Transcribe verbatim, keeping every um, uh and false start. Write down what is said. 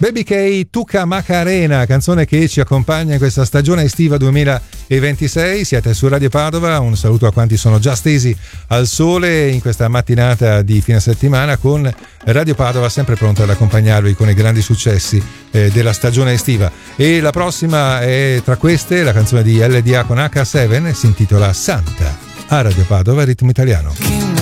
Baby K, Tuca Macarena, canzone che ci accompagna in questa stagione estiva duemilaventisei. Siete su Radio Padova, un saluto a quanti sono già stesi al sole in questa mattinata di fine settimana con Radio Padova sempre pronta ad accompagnarvi con i grandi successi eh, della stagione estiva. E la prossima è tra queste la canzone di L D A con acca sette, si intitola Santa. A Radio Padova, Ritmo Italiano.